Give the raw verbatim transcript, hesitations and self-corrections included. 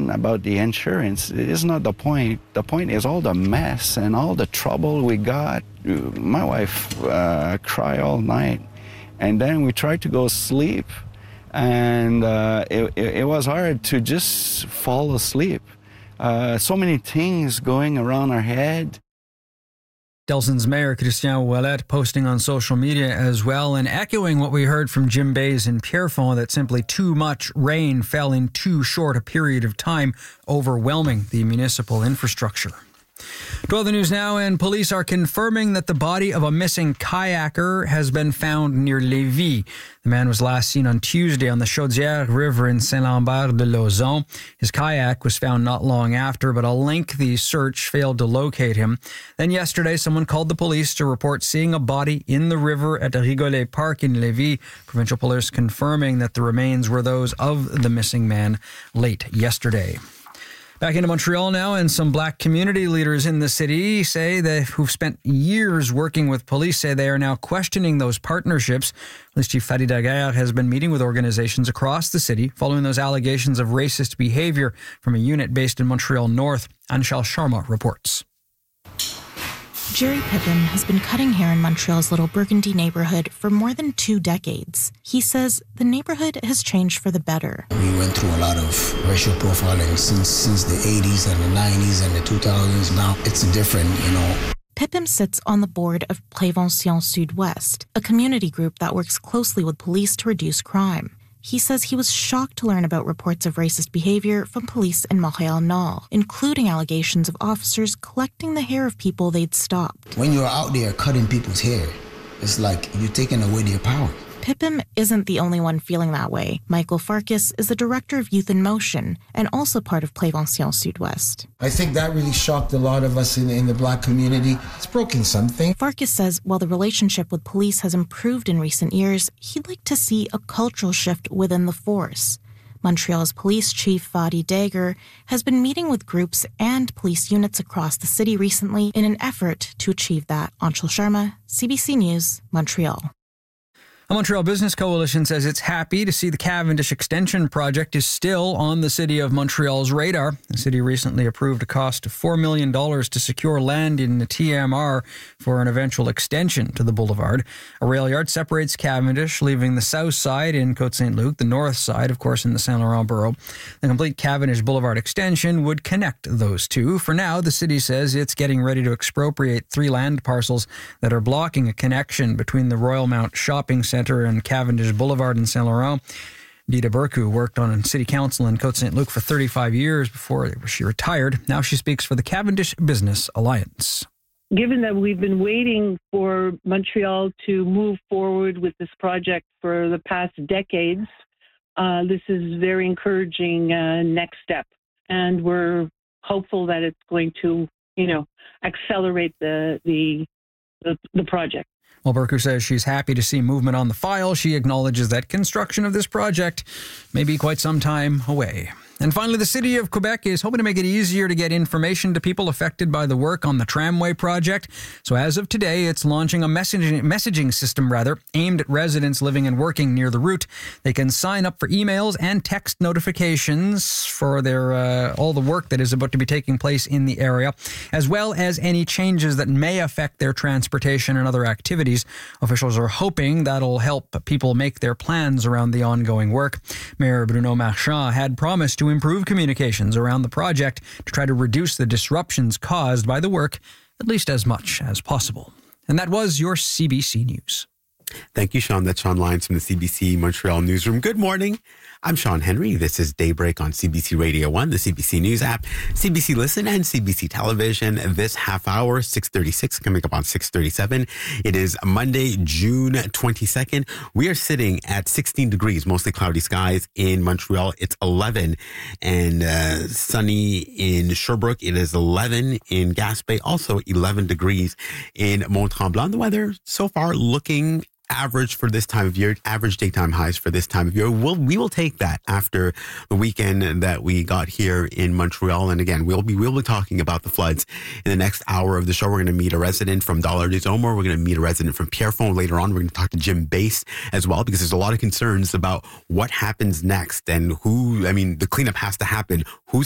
question about the insurance is not the point. The point is all the mess and all the trouble we got. My wife uh, cried all night, and then we tried to go sleep, and uh, it, it, it was hard to just fall asleep. Uh, so many things going around our head. Delson's Mayor Christian Ouellet posting on social media as well, and echoing what we heard from Jim Bays in Pierrefonds, that simply too much rain fell in too short a period of time, overwhelming the municipal infrastructure. To other news now, and police are confirming that the body of a missing kayaker has been found near Lévis. The man was last seen on Tuesday on the Chaudière River in Saint-Lambert-de-Lauzon. His kayak was found not long after, but a lengthy search failed to locate him. Then yesterday, someone called the police to report seeing a body in the river at Rigolet Park in Lévis. Provincial police confirming that the remains were those of the missing man late yesterday. Back into Montreal now, and some Black community leaders in the city say they who've spent years working with police say they are now questioning those partnerships. Police Chief Fadi Daguerre has been meeting with organizations across the city following those allegations of racist behavior from a unit based in Montreal North. Anshal Sharma reports. Jerry Pippin has been cutting hair in Montreal's Little Burgundy neighborhood for more than two decades. He says the neighborhood has changed for the better. We went through a lot of racial profiling since since the eighties and the nineties and the two thousands. Now it's different, you know. Pippin sits on the board of Prévention Sud-Ouest, a community group that works closely with police to reduce crime. He says he was shocked to learn about reports of racist behavior from police in Montréal Nord, including allegations of officers collecting the hair of people they'd stopped. When you're out there cutting people's hair, it's like you're taking away their power. Pippin isn't the only one feeling that way. Michael Farkas is the director of Youth in Motion and also part of Prévention Sud-Ouest. I think that really shocked a lot of us in, in the Black community. It's broken something. Farkas says while the relationship with police has improved in recent years, he'd like to see a cultural shift within the force. Montreal's police chief, Fadi Daguerre, has been meeting with groups and police units across the city recently in an effort to achieve that. Anshul Sharma, C B C News, Montreal. A Montreal Business Coalition says it's happy to see the Cavendish Extension project is still on the City of Montreal's radar. The city recently approved a cost of four million dollars to secure land in the T M R for an eventual extension to the boulevard. A rail yard separates Cavendish, leaving the south side in Côte-Saint-Luc, the north side, of course, in the Saint Laurent borough. The complete Cavendish Boulevard extension would connect those two. For now, the city says it's getting ready to expropriate three land parcels that are blocking a connection between the Royal Mount Shopping Centre and Cavendish Boulevard in Saint Laurent. Dita Burku worked on city council in Côte-Saint-Luc for thirty-five years before she retired. Now she speaks for the Cavendish Business Alliance. Given that we've been waiting for Montreal to move forward with this project for the past decades, uh, this is a very encouraging uh, next step. And we're hopeful that it's going to, you know, accelerate the the the, the project. While Burku says she's happy to see movement on the file, she acknowledges that construction of this project may be quite some time away. And finally, the City of Quebec is hoping to make it easier to get information to people affected by the work on the tramway project. So as of today, it's launching a messaging, messaging system, rather, aimed at residents living and working near the route. They can sign up for emails and text notifications for their uh, all the work that is about to be taking place in the area, as well as any changes that may affect their transportation and other activities. Officials are hoping that'll help people make their plans around the ongoing work. Mayor Bruno Marchand had promised to improve communications around the project to try to reduce the disruptions caused by the work, at least as much as possible. And that was your C B C News. Thank you, Sean. That's Sean Lyons from the C B C Montreal Newsroom. Good morning. I'm Sean Henry. This is Daybreak on C B C Radio one, the C B C News app, C B C Listen, and C B C Television. This half hour, six thirty-six, coming up on six thirty-seven. It is Monday, June twenty-second. We are sitting at sixteen degrees, mostly cloudy skies in Montreal. It's eleven, and uh, sunny in Sherbrooke. It is eleven in Gaspé, also eleven degrees in Mont-Tremblant. The weather so far looking average for this time of year, average daytime highs for this time of year. We'll, we will take that after the weekend that we got here in Montreal. And again, we'll be, we'll be talking about the floods in the next hour of the show. We're going to meet a resident from Dollard des Omar. We're going to meet a resident from Pierrefonds later on. We're going to talk to Jim Bass as well, because there's a lot of concerns about what happens next and who, I mean, the cleanup has to happen. Who's